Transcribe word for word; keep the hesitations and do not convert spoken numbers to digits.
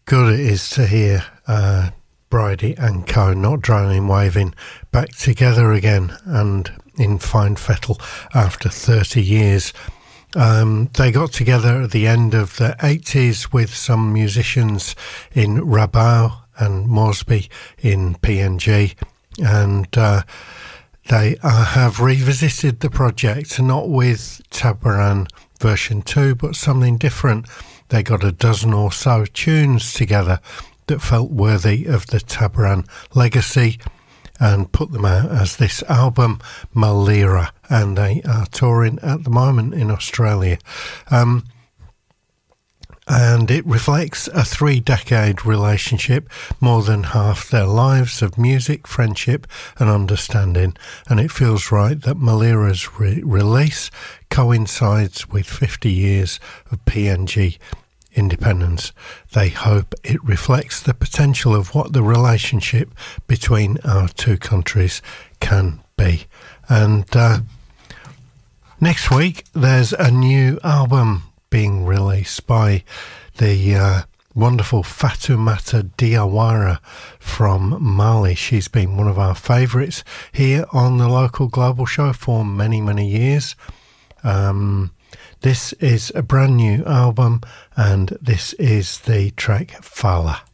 good it is to hear uh, Bridie and Co, Not Droning Waving, back together again and in fine fettle after thirty years. Um, they got together at the end of the eighties with some musicians in Rabaul and Moresby in P N G, and uh, they uh, have revisited the project, not with Tabaran version two, but something different. They got a dozen or so tunes together that felt worthy of the Tabaran legacy and put them out as this album, Malira, and they are touring at the moment in Australia. Um, and it reflects a three-decade relationship, more than half their lives of music, friendship and understanding, and it feels right that Malira's re- release coincides with fifty years of P N G independence. They hope it reflects the potential of what the relationship between our two countries can be. And uh, next week there's a new album being released by the uh, wonderful Fatoumata Diawara from Mali. She's been one of our favourites here on the Local Global Show for many, many years. Um, this is a brand new album, and this is the track Fala.